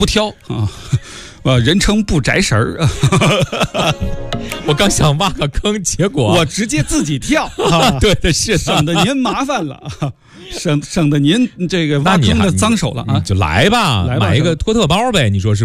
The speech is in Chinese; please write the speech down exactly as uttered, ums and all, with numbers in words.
不挑啊，呃，人称不宅神儿。 我刚想挖个坑，结果我直接自己跳。啊、 对的，是的， 省得您麻烦了，省省得您这个挖坑的脏手了啊！ 就来吧， 来吧买一个托特包呗，你说是？